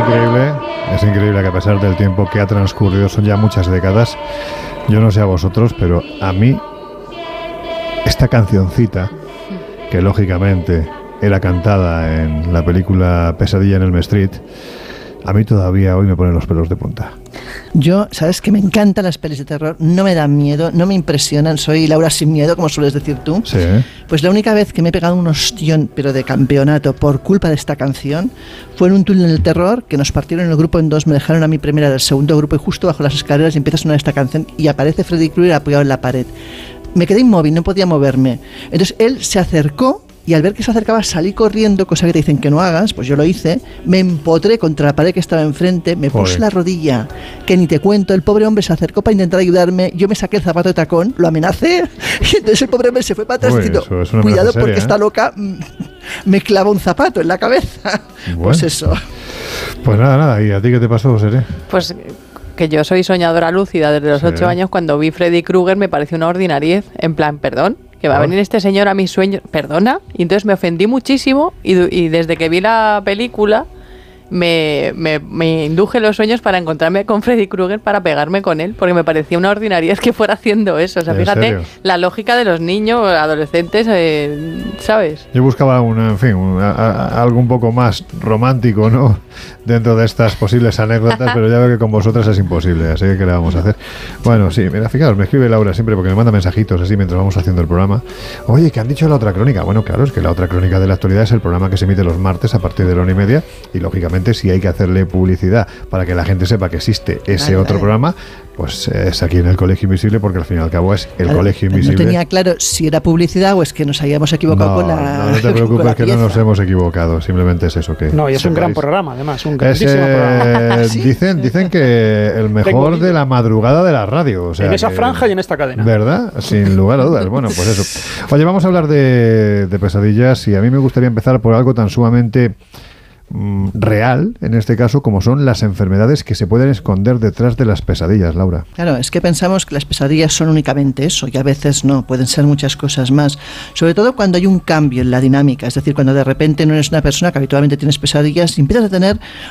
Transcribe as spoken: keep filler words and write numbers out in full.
increíble, es increíble que a pesar del tiempo que ha transcurrido, son ya muchas décadas, yo no sé a vosotros, pero a mí esta cancioncita, que lógicamente era cantada en la película Pesadilla en Elm Street, a mí todavía hoy me ponen los pelos de punta. Yo, sabes que me encantan las pelis de terror, no me dan miedo, no me impresionan, soy Laura sin miedo, como sueles decir tú. Sí. Pues la única vez que me he pegado un ostión, pero de campeonato, por culpa de esta canción, fue en un túnel del terror, que nos partieron el grupo en dos, me dejaron a mí primera del segundo grupo y justo bajo las escaleras y empieza a sonar esta canción y aparece Freddy Krueger apoyado en la pared. Me quedé inmóvil, no podía moverme. Entonces él se acercó y al ver que se acercaba salí corriendo, cosa que te dicen que no hagas, pues yo lo hice, me empotré contra la pared que estaba enfrente, me Joder. puse la rodilla, que ni te cuento, el pobre hombre se acercó para intentar ayudarme, yo me saqué el zapato de tacón, lo amenacé, y entonces el pobre hombre se fue para atrás Uy, diciendo, eso es una cuidado amenaza porque seria, está ¿eh? loca, mm, me clava un zapato en la cabeza. Bueno. Pues eso. Pues nada, nada, ¿y a ti qué te pasó, Seré? Pues que yo soy soñadora lúcida desde los Sí. ocho años. Cuando vi Freddy Krueger me pareció una ordinariez, en plan, perdón, que va a venir este señor a mis sueños, perdona, y entonces me ofendí muchísimo y, y desde que vi la película me, me, me induje los sueños para encontrarme con Freddy Krueger para pegarme con él, porque me parecía una ordinariedad que fuera haciendo eso. O sea, ¿En fíjate, serio? la lógica de los niños, adolescentes, eh, ¿sabes? Yo buscaba una, en fin, una, a- algo un poco más romántico, ¿no? Dentro de estas posibles anécdotas, pero ya veo que con vosotras es imposible, así que ¿qué le vamos a hacer? Bueno, sí, mira, fijaos, me escribe Laura siempre porque me manda mensajitos así mientras vamos haciendo el programa. Oye, ¿qué han dicho de la otra crónica? Bueno, claro, es que la otra crónica de la actualidad es el programa que se emite los martes a partir de la una y media y lógicamente si hay que hacerle publicidad para que la gente sepa que existe ese Vale, otro vale. programa, pues es aquí en el Colegio Invisible, porque al fin y al cabo es el Claro, Colegio no Invisible. tenía claro si era publicidad o es que nos habíamos equivocado No, con la no, no te con preocupes la que no nos pieza. hemos equivocado, simplemente es eso que No, y es un gran sepáis. programa, además, un Es, grandísimo programa. eh, ¿Sí? dicen, dicen que el mejor Tengo de la madrugada de la radio. O sea en esa que- franja y en esta cadena. ¿Verdad? Sin lugar a dudas. Bueno, pues eso. Oye, vamos a hablar de, de pesadillas y a mí me gustaría empezar por algo tan sumamente mm, real, en este caso, como son las enfermedades que se pueden esconder detrás de las pesadillas, Laura. Claro, es que pensamos que las pesadillas son únicamente eso, y a veces no, pueden ser muchas cosas más. Sobre todo cuando hay un cambio en la dinámica, es decir, cuando de repente no eres una persona que habitualmente tienes pesadillas y empiezas a tener